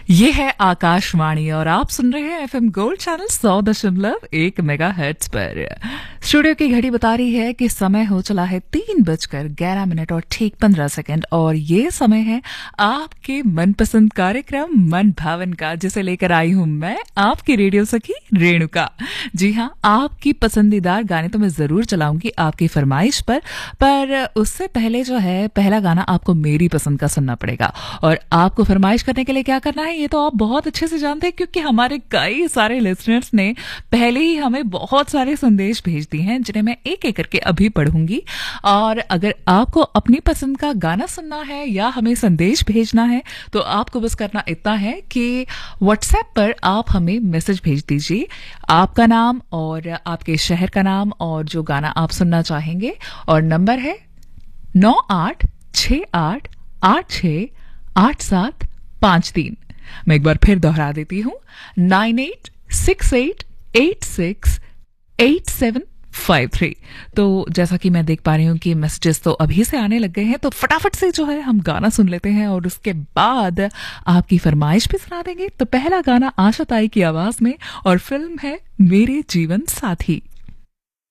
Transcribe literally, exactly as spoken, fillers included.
ये है आकाशवाणी और आप सुन रहे हैं एफएम गोल्ड चैनल सौ दशमलव एक मेगा हर्ट्ज पर। स्टूडियो की घड़ी बता रही है कि समय हो चला है तीन बजकर ग्यारह मिनट और ठीक पंद्रह सेकंड और ये समय है आपके मनपसंद कार्यक्रम मन भावन का, जिसे लेकर आई हूं मैं आपकी रेडियो सखी रेणुका। जी हाँ, आपकी पसंदीदार गाने तो मैं जरूर चलाऊंगी आपकी फरमाइश पर पर उससे पहले जो है पहला गाना आपको मेरी पसंद का सुनना पड़ेगा। और आपको फरमाइश करने के लिए क्या करना है ये तो आप बहुत अच्छे से जानते हैं, क्योंकि हमारे कई सारे लिसनर्स ने पहले ही हमें बहुत सारे संदेश भेज दिए हैं, जिन्हें मैं एक एक करके अभी पढ़ूंगी। और अगर आपको अपनी पसंद का गाना सुनना है या हमें संदेश भेजना है तो आपको बस करना इतना है कि व्हाट्सएप पर आप हमें मैसेज भेज दीजिए, आपका नाम और आपके शहर का नाम और जो गाना आप सुनना चाहेंगे। और नंबर है नौ आठ छ आठ आठ छ आठ सात पांच तीन। मैं एक बार फिर दोहरा देती हूं, nine eight six eight eight six eight seven five three. तो जैसा कि मैं देख पा रही हूं कि मैसेजेस तो अभी से आने लग गए हैं, तो फटाफट से जो है हम गाना सुन लेते हैं और उसके बाद आपकी फरमाइश भी सुना देंगे। तो पहला गाना आशा ताई की आवाज में और फिल्म है मेरे जीवन साथी।